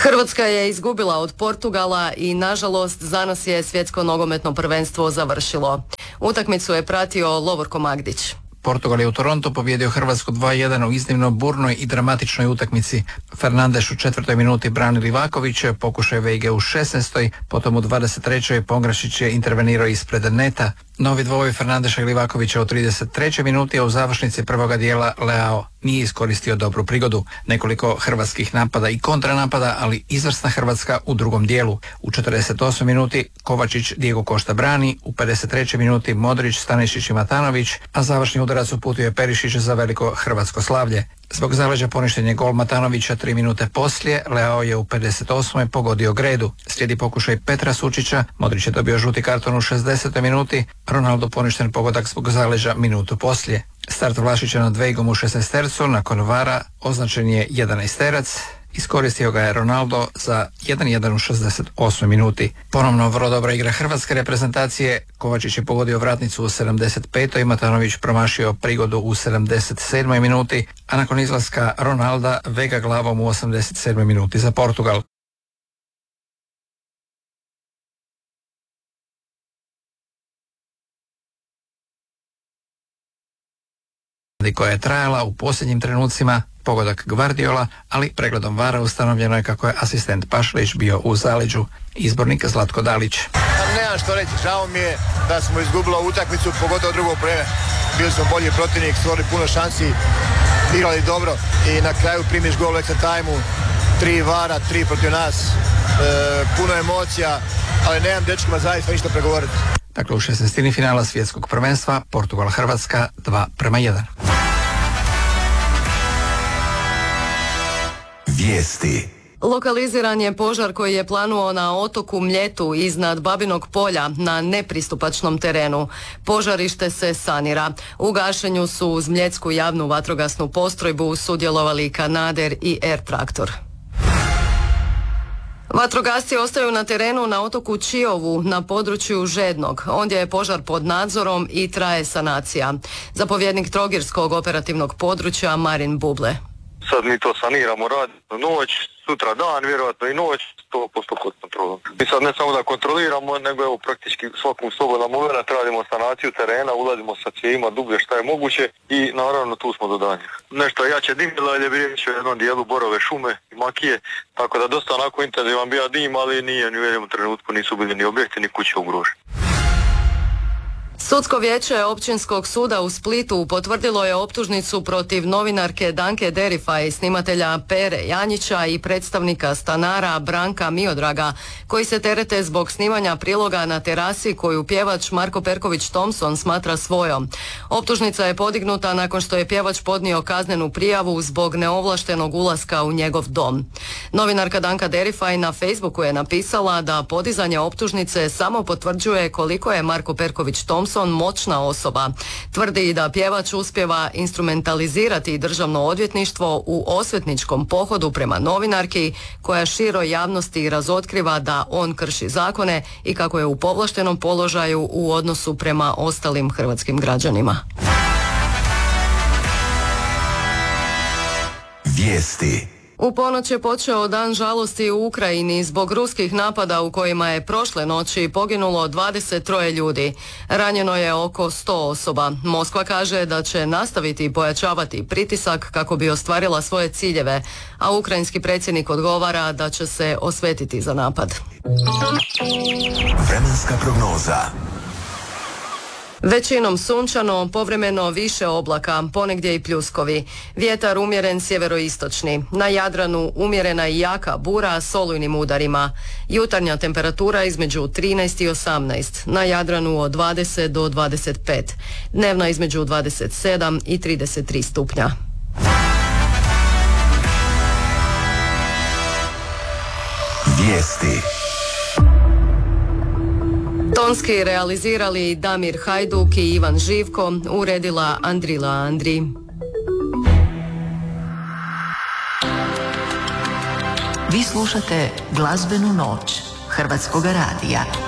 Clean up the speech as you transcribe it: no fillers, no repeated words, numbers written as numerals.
Hrvatska je izgubila od Portugala i nažalost za nas je svjetsko nogometno prvenstvo završilo. Utakmicu je pratio Lovorko Magdić. Portugal je u Torontu pobjedio Hrvatsku 2:1 u iznimno burnoj i dramatičnoj utakmici. Fernandes u 4. minuti brani Livaković, pokušaj Vejge u 16. potom u 23. Pongrašić je intervenirao ispred neta. Novi dvoboj Fernandeša i Livakovića u 33. minuti, a u završnici prvoga dijela Leao nije iskoristio dobru prigodu. Nekoliko hrvatskih napada i kontranapada, ali izvrsna Hrvatska u drugom dijelu. U 48. minuti Kovačić Diego Costa brani, u 53. minuti Modrić, Stanišić i Matanović, a završni udarac uputio je Perišić za veliko hrvatsko slavlje. Zbog zaleđa poništen je gol Matanovića 3 minute poslije, Leao je u 58. pogodio gredu. Slijedi pokušaj Petra Sučića, Modrić je dobio žuti karton u 60. minuti, Ronaldo poništen pogodak zbog zaleđa minutu poslije. Start Vlašića nad Vejgom u 16. nakon vara označen je 11. Iskoristio ga je Ronaldo za 1:1 u 68. minuti. Ponovno vrlo dobra igra hrvatske reprezentacije. Kovačić je pogodio vratnicu u 75. i Matanović promašio prigodu u 77. minuti, a nakon izlaska Ronalda Vega glavom u 87. minuti za Portugal. Koja je trajala u posljednjim trenucima, pogodak Gvardiola, ali pregledom vara ustanovljeno je kako je asistent Pašlić bio u zaleđu. Izbornik Zlatko Dalić. Nemam što reći, žao mi je da smo izgubili utakmicu, pogotovo drugo vreme. Bili smo bolji protivnik, stvorili puno šansi, igrali dobro i na kraju primiš gol u extra time-u, 3 vara, 3 protiv nas, puno emocija, ali nemam dečkima zaista ništa pregovoriti. Dakle, u 16. finala svjetskog prvenstva Portugal-Hrvatska 2:1. Vijesti. Lokaliziran je požar koji je planuo na otoku Mljetu iznad Babinog polja na nepristupačnom terenu. Požarište se sanira. U gašenju su uz Mljetsku javnu vatrogasnu postrojbu sudjelovali kanader i air traktor. Vatrogasci ostaju na terenu na otoku Čiovu na području Žednog. Ondje je požar pod nadzorom i traje sanacija. Zapovjednik Trogirskog operativnog područja Marin Buble. Sad mi to saniramo, radimo noć, sutra dan, vjerojatno i noć, 100% pod kontrolom. Mi sad ne samo da kontroliramo, nego evo praktički svakom slobodan moment radimo sanaciju terena, ulazimo sa cijevima dublje šta je moguće i naravno tu smo do danja. Nešto jače dimila, jer je riječ o jednom dijelu borove šume i makije, tako da dosta onako intenzivan bio dim, ali nije ni u jednom trenutku nisu bili ni objekti ni kuće ugroženi. Sudsko vijeće Općinskog suda u Splitu potvrdilo je optužnicu protiv novinarke Danke Derifaj, snimatelja Pere Janjića i predstavnika stanara Branka Miodraga, koji se terete zbog snimanja priloga na terasi koju pjevač Marko Perković Thompson smatra svojom. Optužnica je podignuta nakon što je pjevač podnio kaznenu prijavu zbog neovlaštenog ulaska u njegov dom. Novinarka Danka Derifaj na Facebooku je napisala da podizanje optužnice samo potvrđuje koliko je Marko Perković Thompson moćna osoba. Tvrdi da pjevač uspijeva instrumentalizirati državno odvjetništvo u osvetničkom pohodu prema novinarki koja široj javnosti razotkriva da on krši zakone i kako je u povlaštenom položaju u odnosu prema ostalim hrvatskim građanima. Vijesti. U ponoć je počeo dan žalosti u Ukrajini zbog ruskih napada u kojima je prošle noći poginulo 23 ljudi. Ranjeno je oko 100 osoba. Moskva kaže da će nastaviti pojačavati pritisak kako bi ostvarila svoje ciljeve, a ukrajinski predsjednik odgovara da će se osvetiti za napad. Vremenska prognoza. Većinom sunčano, povremeno više oblaka, ponegdje i pljuskovi. Vjetar umjeren sjeveroistočni. Na Jadranu umjerena i jaka bura s olujnim udarima. Jutarnja temperatura između 13 i 18. Na Jadranu od 20 do 25. Dnevna između 27 i 33 stupnja. Vijesti. Tonski realizirali Damir Hajduk i Ivan Živko, uredila Andrila Andri. Vi slušate Glazbenu noć Hrvatskoga radija.